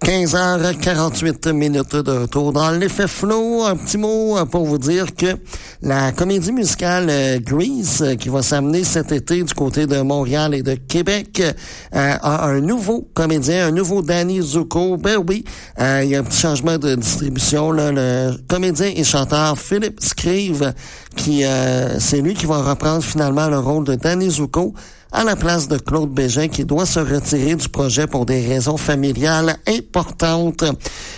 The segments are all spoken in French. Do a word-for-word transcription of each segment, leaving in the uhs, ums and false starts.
quinze heures quarante-huit minutes de retour dans l'effet flow. Un petit mot pour vous dire que la comédie musicale euh, Grease, euh, qui va s'amener cet été du côté de Montréal et de Québec, euh, a un nouveau comédien, un nouveau Danny Zuko. Ben oui, euh, il y a un petit changement de distribution, là. Le comédien et chanteur Philippe Scrive, qui euh, c'est lui qui va reprendre finalement le rôle de Danny Zuko à la place de Claude Bégin, qui doit se retirer du projet pour des raisons familiales importantes.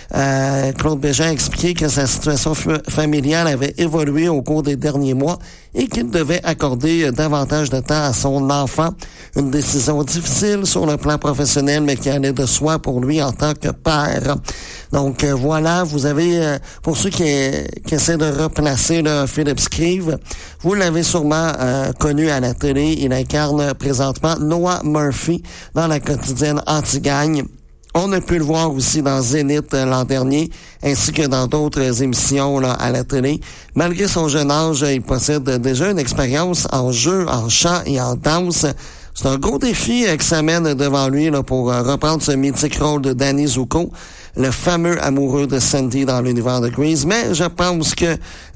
Euh, Claude Bégin a expliqué que sa situation f- familiale avait évolué au cours des derniers mois et qu'il devait accorder davantage de temps à son enfant. Une décision difficile sur le plan professionnel, mais qui allait de soi pour lui en tant que père. Donc euh, voilà, vous avez, euh, pour ceux qui, qui essaient de replacer là, Philippe Scrive, vous l'avez sûrement euh, connu à la télé. Il incarne présentement Noah Murphy dans la quotidienne Anti-Gang. On a pu le voir aussi dans Zénith euh, l'an dernier, ainsi que dans d'autres émissions là, à la télé. Malgré son jeune âge, il possède déjà une expérience en jeu, en chant et en danse. C'est un gros défi euh, qui s'amène devant lui là, pour euh, reprendre ce mythique rôle de Danny Zuko, le fameux amoureux de Sandy dans l'univers de Grease. Mais je pense que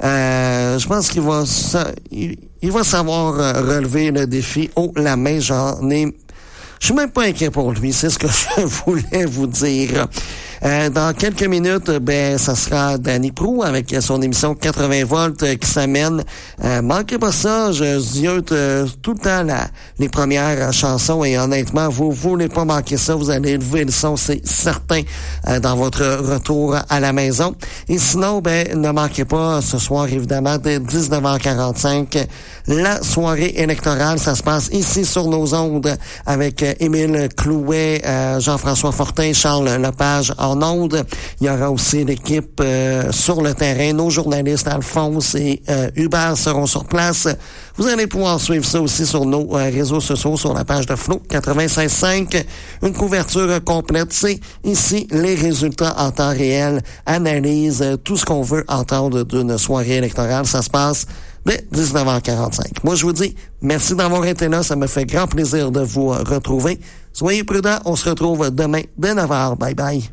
euh, je pense qu'il va il, il va savoir euh, relever le défi haut la main. J'en ai Je suis même pas inquiet pour lui, c'est ce que je voulais vous dire. Euh, dans quelques minutes, ben ça sera Danny Proulx avec son émission quatre-vingts volts euh, qui s'amène. Euh, manquez pas ça, je ziote euh, tout le temps la, les premières euh, chansons et honnêtement, vous voulez pas manquer ça, vous allez lever le son, c'est certain, euh, dans votre retour à la maison. Et sinon, ben ne manquez pas ce soir, évidemment, dès dix-neuf heures quarante-cinq, la soirée électorale. Ça se passe ici sur nos ondes avec euh, Émile Clouet, euh, Jean-François Fortin, Charles Lepage en ondes. Il y aura aussi l'équipe euh, sur le terrain. Nos journalistes Alphonse et euh, Hubert seront sur place. Vous allez pouvoir suivre ça aussi sur nos euh, réseaux sociaux, sur la page de Flow quatre-vingt-seize cinq. Une couverture complète. C'est ici les résultats en temps réel, analyse, euh, tout ce qu'on veut entendre d'une soirée électorale. Ça se passe dès dix-neuf heures quarante-cinq. Moi, je vous dis merci d'avoir été là. Ça me fait grand plaisir de vous euh, retrouver. Soyez prudents. On se retrouve demain dès neuf heures. Bye bye.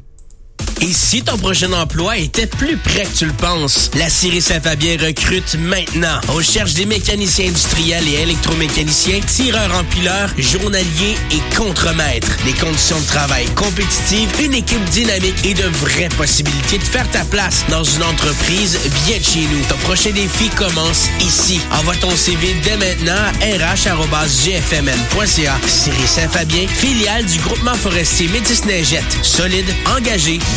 Et si ton prochain emploi était plus près que tu le penses, la Scierie Saint-Fabien recrute maintenant. On cherche des mécaniciens industriels et électromécaniciens, tireurs empileurs, journaliers et contremaîtres. Des conditions de travail compétitives, une équipe dynamique et de vraies possibilités de faire ta place dans une entreprise bien de chez nous. Ton prochain défi commence ici. Envoie ton C V dès maintenant à r h arobase g f m n point c a. Scierie Saint-Fabien, filiale du groupement forestier Métis-Neigette. Solide, engagé,